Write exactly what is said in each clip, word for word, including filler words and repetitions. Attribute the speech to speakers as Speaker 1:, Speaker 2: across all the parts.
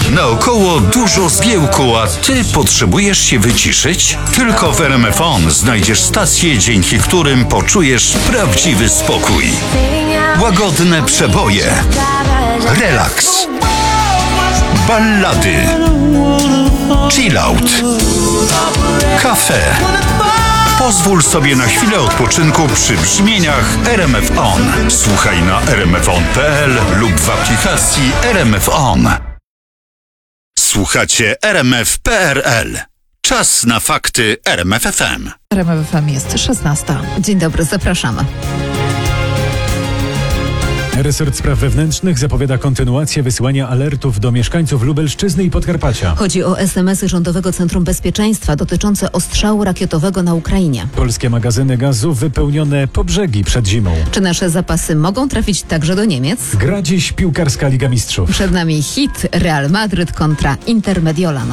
Speaker 1: Naokoło dużo zgiełku, a ty potrzebujesz się wyciszyć? Tylko w R M F On znajdziesz stacje, dzięki którym poczujesz prawdziwy spokój. Łagodne przeboje, relaks, ballady, chillout, kafe. Pozwól sobie na chwilę odpoczynku przy brzmieniach R M F On. Słuchaj na r m f on kropka p l lub w aplikacji R M F On. Słuchacie R M F kropka p r l. Czas na fakty R M F F M.
Speaker 2: R M F F M jest szesnasta. Dzień dobry, zapraszamy.
Speaker 3: Resort Spraw Wewnętrznych zapowiada kontynuację wysyłania alertów do mieszkańców Lubelszczyzny i Podkarpacia.
Speaker 2: Chodzi o es em esy Rządowego Centrum Bezpieczeństwa dotyczące ostrzału rakietowego na Ukrainie.
Speaker 3: Polskie magazyny gazu wypełnione po brzegi przed zimą.
Speaker 2: Czy nasze zapasy mogą trafić także do Niemiec?
Speaker 3: Gra dziś piłkarska Liga Mistrzów.
Speaker 2: Przed nami hit Real Madryt kontra Inter Mediolan.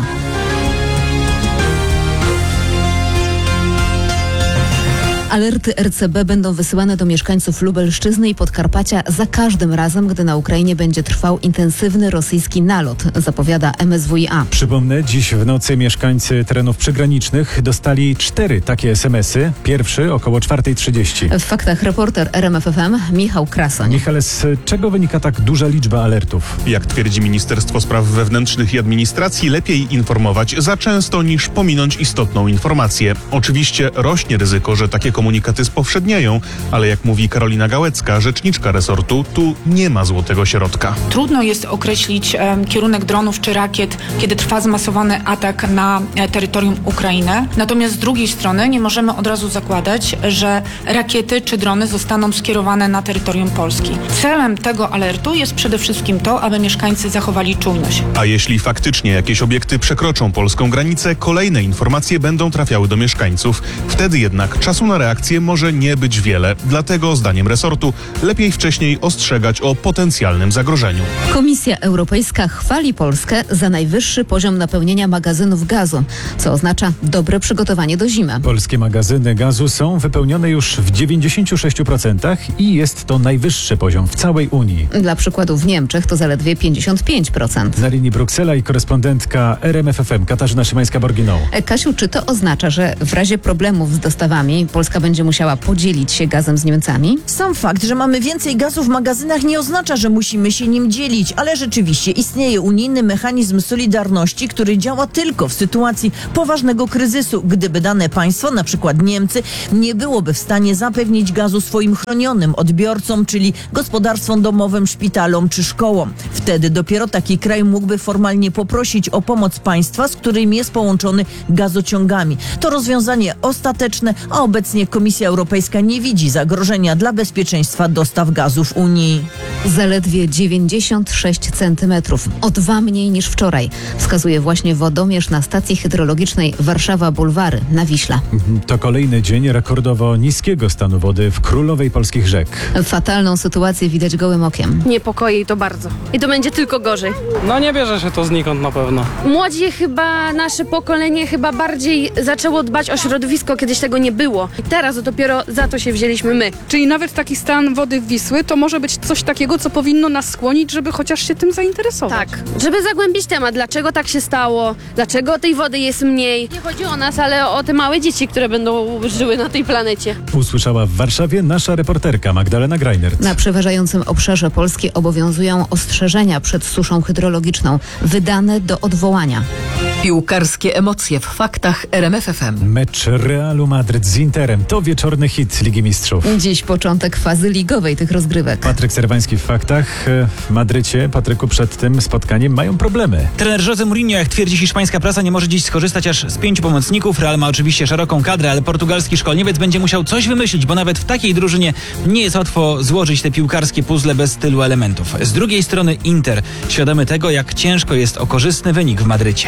Speaker 2: Alerty R C B będą wysyłane do mieszkańców Lubelszczyzny i Podkarpacia za każdym razem, gdy na Ukrainie będzie trwał intensywny rosyjski nalot, zapowiada M S W i A.
Speaker 3: Przypomnę, dziś w nocy mieszkańcy terenów przygranicznych dostali cztery takie es em esy. Pierwszy około czwartej trzydzieści.
Speaker 2: W faktach reporter R M F F M Michał Krasoń.
Speaker 3: Michale, z czego wynika tak duża liczba alertów?
Speaker 4: Jak twierdzi Ministerstwo Spraw Wewnętrznych i Administracji, lepiej informować za często niż pominąć istotną informację. Oczywiście rośnie ryzyko, że takie komunikaty spowszedniają, ale jak mówi Karolina Gałecka, rzeczniczka resortu, tu nie ma złotego środka.
Speaker 5: Trudno jest określić e, kierunek dronów czy rakiet, kiedy trwa zmasowany atak na e, terytorium Ukrainy. Natomiast z drugiej strony nie możemy od razu zakładać, że rakiety czy drony zostaną skierowane na terytorium Polski. Celem tego alertu jest przede wszystkim to, aby mieszkańcy zachowali czujność.
Speaker 4: A jeśli faktycznie jakieś obiekty przekroczą polską granicę, kolejne informacje będą trafiały do mieszkańców. Wtedy jednak czasu na reakcję może nie być wiele. Dlatego, zdaniem resortu, lepiej wcześniej ostrzegać o potencjalnym zagrożeniu.
Speaker 2: Komisja Europejska chwali Polskę za najwyższy poziom napełnienia magazynów gazu, co oznacza dobre przygotowanie do zimy.
Speaker 3: Polskie magazyny gazu są wypełnione już w dziewięćdziesięciu sześciu procentach i jest to najwyższy poziom w całej Unii.
Speaker 2: Dla przykładu w Niemczech to zaledwie pięćdziesiąt pięć procent.
Speaker 3: Na linii Bruksela i korespondentka R M F F M Katarzyna Szymańska-Borginą.
Speaker 2: Kasiu, czy to oznacza, że w razie problemów z dostawami Polska będzie musiała podzielić się gazem z Niemcami?
Speaker 6: Sam fakt, że mamy więcej gazu w magazynach, nie oznacza, że musimy się nim dzielić, ale rzeczywiście istnieje unijny mechanizm solidarności, który działa tylko w sytuacji poważnego kryzysu. Gdyby dane państwo, na przykład Niemcy, nie byłoby w stanie zapewnić gazu swoim chronionym odbiorcom, czyli gospodarstwom domowym, szpitalom czy szkołom. Wtedy dopiero taki kraj mógłby formalnie poprosić o pomoc państwa, z którym jest połączony gazociągami. To rozwiązanie ostateczne, a obecnie Komisja Europejska nie widzi zagrożenia dla bezpieczeństwa dostaw gazu w Unii.
Speaker 2: Zaledwie dziewięćdziesiąt sześć centymetrów, o dwa mniej niż wczoraj, wskazuje właśnie wodomierz na stacji hydrologicznej Warszawa Bulwary na Wiśle.
Speaker 3: To kolejny dzień rekordowo niskiego stanu wody w królowej polskich rzek.
Speaker 2: Fatalną sytuację widać gołym okiem.
Speaker 7: Niepokoi to bardzo. I to będzie tylko gorzej.
Speaker 8: No nie bierze się to znikąd na pewno.
Speaker 7: Młodzi chyba, nasze pokolenie chyba bardziej zaczęło dbać o środowisko, kiedyś tego nie było. I teraz dopiero za to się wzięliśmy my.
Speaker 9: Czyli nawet taki stan wody Wisły to może być coś takiego, co powinno nas skłonić, żeby chociaż się tym zainteresować.
Speaker 7: Tak, żeby zagłębić temat, dlaczego tak się stało, dlaczego tej wody jest mniej. Nie chodzi o nas, ale o te małe dzieci, które będą żyły na tej planecie.
Speaker 3: Usłyszała w Warszawie nasza reporterka Magdalena Greinert.
Speaker 2: Na przeważającym obszarze Polski obowiązują ostrzeżenia przed suszą hydrologiczną, wydane do odwołania.
Speaker 10: Piłkarskie emocje w faktach R M F F M.
Speaker 3: Mecz Realu Madryt z Interem to wieczorny hit Ligi Mistrzów.
Speaker 2: Dziś początek fazy ligowej tych rozgrywek.
Speaker 3: Patryk Serwański w faktach. W Madrycie, Patryku, przed tym spotkaniem mają problemy.
Speaker 11: Trener José Mourinho, jak twierdzi hiszpańska prasa, nie może dziś skorzystać aż z pięciu pomocników. Real ma oczywiście szeroką kadrę, ale portugalski szkoleniowiec będzie musiał coś wymyślić, bo nawet w takiej drużynie nie jest łatwo złożyć te piłkarskie puzzle bez tylu elementów. Z drugiej strony Inter, świadomy tego, jak ciężko jest o korzystny wynik w Madrycie.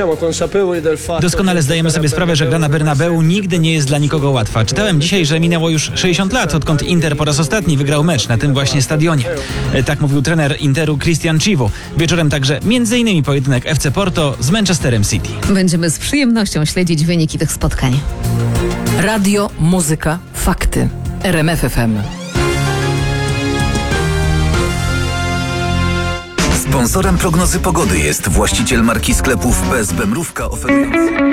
Speaker 11: Doskonale zdajemy sobie sprawę, że gra na Bernabeu nigdy nie jest dla nikogo łatwa. Czytałem dzisiaj, że minęło już sześćdziesiąt lat, odkąd Inter po raz ostatni wygrał mecz na tym właśnie stadionie. Tak mówił trener Interu Cristian Chivo. Wieczorem także między innymi pojedynek F C Porto z Manchesterem City.
Speaker 2: Będziemy z przyjemnością śledzić wyniki tych spotkań.
Speaker 10: Radio, muzyka, fakty. R M F F M.
Speaker 12: Sponsorem prognozy pogody jest właściciel marki sklepów Bez Bemrówka oferujący...